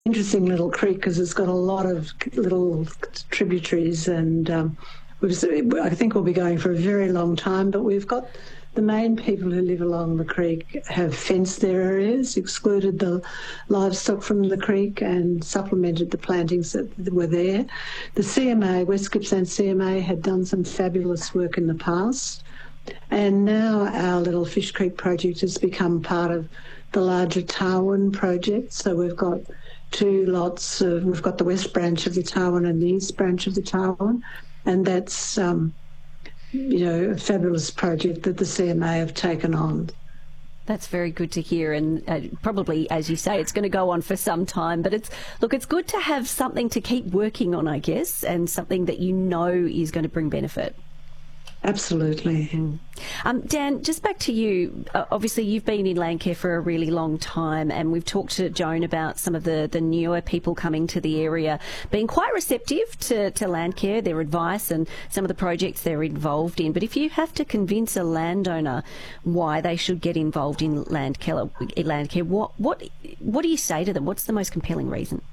interesting little creek because it's got a lot of little tributaries, and I think we'll be going for a very long time. But we've got the main people who live along the creek have fenced their areas, excluded the livestock from the creek, and supplemented the plantings that were there. The CMA, West Gippsland CMA, had done some fabulous work in the past, and now our little Fish Creek project has become part of the larger Tarwin project. So we've got two lots we've got the west branch of the Tarwin and the east branch of the Tarwin, and that's a fabulous project that the CMA have taken on. That's very good to hear, and probably, as you say, it's going to go on for some time. But it's good to have something to keep working on, I guess, and something that you know is going to bring benefit. Absolutely. Dan, just back to you. Obviously, you've been in Landcare for a really long time, and we've talked to Joan about some of the newer people coming to the area, being quite receptive to Landcare, their advice and some of the projects they're involved in. But if you have to convince a landowner why they should get involved in Landcare, what do you say to them? What's the most compelling reason?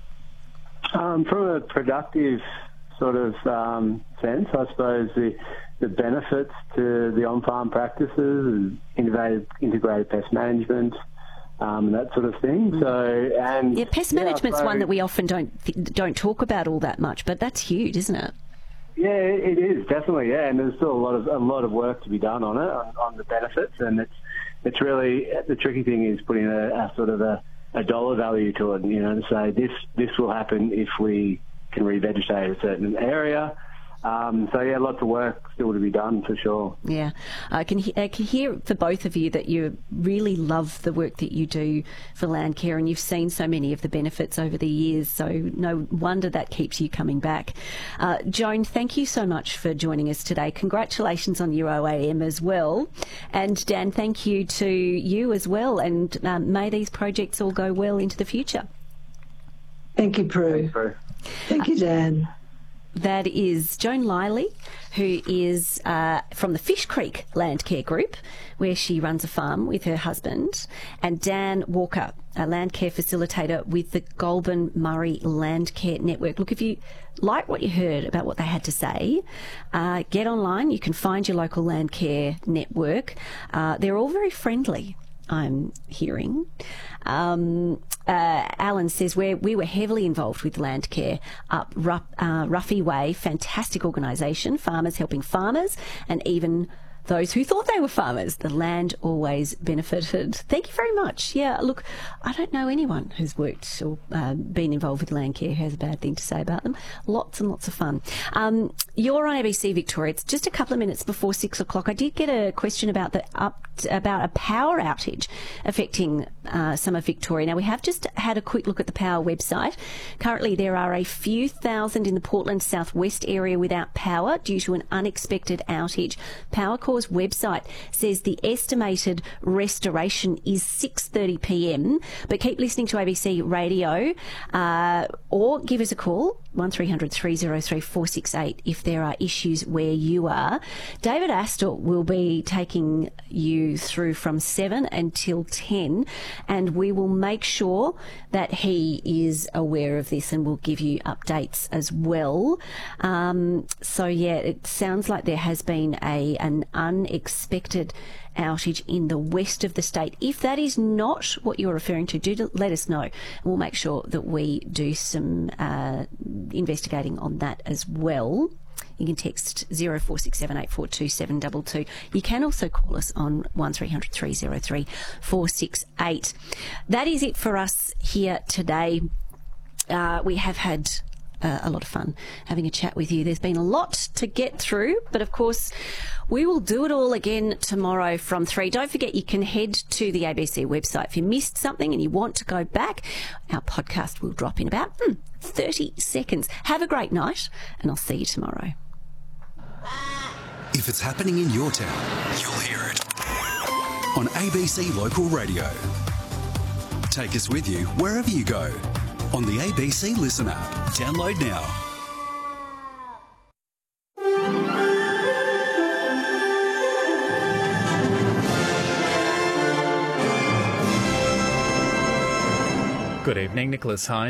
From a productive sort of sense, I suppose the benefits to the on-farm practices and integrated pest management, and that sort of thing. So, pest management's one that we often don't talk about all that much, but that's huge, isn't it? Yeah, it is definitely. Yeah, and there's still a lot of work to be done on it, on the benefits, and it's really the tricky thing is putting a sort of a dollar value to it. To say this will happen if we can revegetate a certain area. Lots of work still to be done for sure. Yeah, I can hear for both of you that you really love the work that you do for Landcare, and you've seen so many of the benefits over the years, so no wonder that keeps you coming back. Joan, thank you so much for joining us today. Congratulations on your OAM as well. And Dan, thank you to you as well, and may these projects all go well into the future. Thank you, Prue. Thanks, Prue. Thank you, Dan. That is Joan Liley, who is from the Fish Creek Landcare Group, where she runs a farm with her husband, and Dan Walker, a landcare facilitator with the Goulburn Murray Landcare Network. Look, if you like what you heard about what they had to say, get online. You can find your local Landcare network. They're all very friendly, I'm hearing. Alan says we were heavily involved with Landcare up Ruffy Way. Fantastic organisation, farmers helping farmers, and even those who thought they were farmers. The land always benefited. Thank you very much. Yeah, look, I don't know anyone who's worked or been involved with Landcare who has a bad thing to say about them. Lots and lots of fun. You're on ABC Victoria. It's just a couple of minutes before 6 o'clock. I did get a question about about a power outage affecting some of Victoria. Now, we have just had a quick look at the power website. Currently, there are a few thousand in the Portland southwest area without power due to an unexpected outage. Powercor's website says the estimated restoration is 6:30 p.m, but keep listening to ABC Radio or give us a call, 1300 303 468, if there are issues where you are. David Astor will be taking you through from 7 until 10, and we will make sure that he is aware of this and will give you updates as well. It sounds like there has been an unexpected outage in the west of the state. If that is not what you're referring to, do let us know. We'll make sure that we do some investigating on that as well. You can text 0467842722. You can also call us on 1300 303 468. That is it for us here today. We have had a lot of fun having a chat with you. There's been a lot to get through, but of course we will do it all again tomorrow from 3. Don't forget, you can head to the ABC website. If you missed something and you want to go back, our podcast will drop in about 30 seconds. Have a great night, and I'll see you tomorrow. If it's happening in your town, you'll hear it on ABC Local Radio. Take us with you wherever you go on the ABC Listen app. Download now. Good evening, Nicholas Hines.